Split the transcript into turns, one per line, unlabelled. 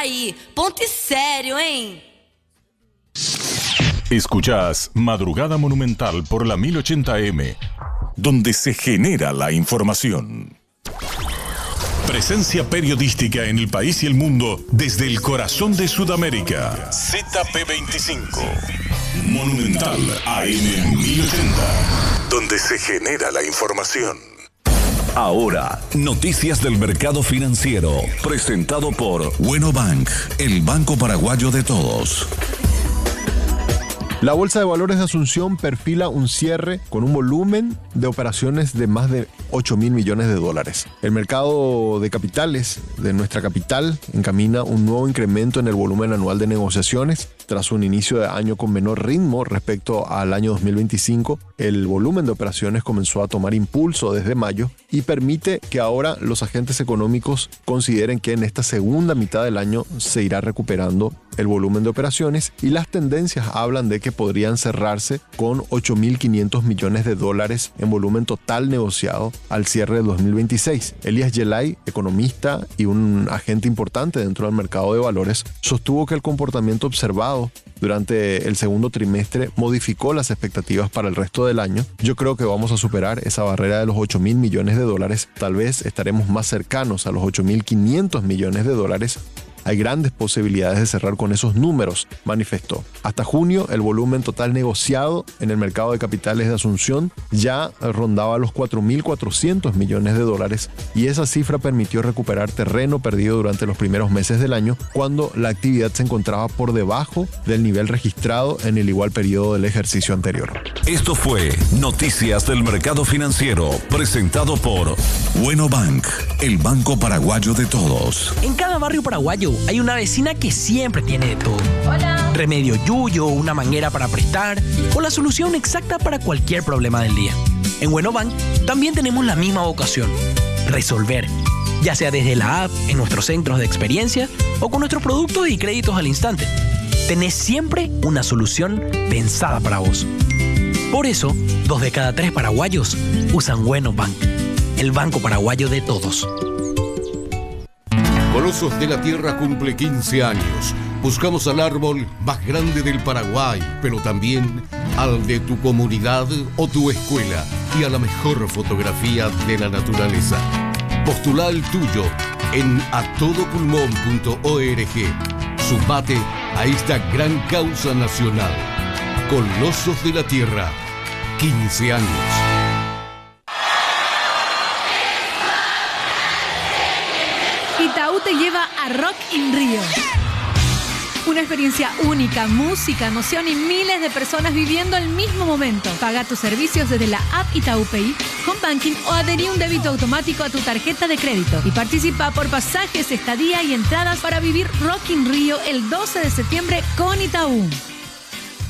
Aí, ponte sério, hein?
Escuchás Madrugada Monumental por la 1080M, donde se genera la información. Presencia periodística en el país y el mundo desde el corazón de Sudamérica. ZP25. Monumental AM 1080, donde se genera la información. Ahora, noticias del mercado financiero, presentado por Bueno Bank, el banco paraguayo de todos.
La Bolsa de Valores de Asunción perfila un cierre con un volumen de operaciones de más de 8.000 millones de dólares. El mercado de capitales de nuestra capital encamina un nuevo incremento en el volumen anual de negociaciones. Tras un inicio de año con menor ritmo respecto al año 2025, el volumen de operaciones comenzó a tomar impulso desde mayo y permite que ahora los agentes económicos consideren que en esta segunda mitad del año se irá recuperando el volumen de operaciones, y las tendencias hablan de que podrían cerrarse con 8.500 millones de dólares en volumen total negociado al cierre de 2026. Elías Yelay, economista y un agente importante dentro del mercado de valores, sostuvo que el comportamiento observado durante el segundo trimestre modificó las expectativas para el resto del año. Yo creo que vamos a superar esa barrera de los 8.000 millones de dólares. Tal vez estaremos más cercanos a los 8.500 millones de dólares. Hay grandes posibilidades de cerrar con esos números, manifestó. Hasta junio, el volumen total negociado en el mercado de capitales de Asunción ya rondaba los 4.400 millones de dólares, y esa cifra permitió recuperar terreno perdido durante los primeros meses del año, cuando la actividad se encontraba por debajo del nivel registrado en el igual periodo del ejercicio anterior.
Esto fue Noticias del Mercado Financiero, presentado por Bueno Bank, el banco paraguayo de todos.
En cada barrio paraguayo hay una vecina que siempre tiene de todo.
Hola.
Remedio yuyo, una manguera para prestar o la solución exacta para cualquier problema del día. En Bueno Bank también tenemos la misma vocación: resolver. Ya sea desde la app, en nuestros centros de experiencia o con nuestros productos y créditos al instante. Tenés siempre una solución pensada para vos. Por eso, 2 de cada 3 paraguayos usan Bueno Bank, el banco paraguayo de todos.
Colosos de la Tierra cumple 15 años. Buscamos al árbol más grande del Paraguay, pero también al de tu comunidad o tu escuela, y a la mejor fotografía de la naturaleza. Postula el tuyo en atodopulmón.org. Sumate a esta gran causa nacional. Colosos de la Tierra, 15 años.
Itaú te lleva a Rock in Rio. Una experiencia única, música, emoción y miles de personas viviendo el mismo momento. Paga tus servicios desde la app Itaú Pay, Home Banking o adherí un débito automático a tu tarjeta de crédito. Y participa por pasajes, estadía y entradas para vivir Rock in Rio el 12 de septiembre con Itaú.